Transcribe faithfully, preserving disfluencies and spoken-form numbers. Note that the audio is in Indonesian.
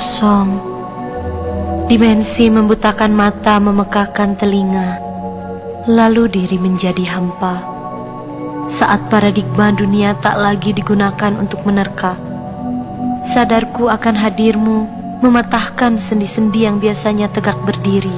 kosong. Dimensi membutakan mata, memekakkan telinga, lalu diri menjadi hampa. Saat paradigma dunia tak lagi digunakan untuk menerka, sadarku akan hadirmu mematahkan sendi-sendi yang biasanya tegak berdiri.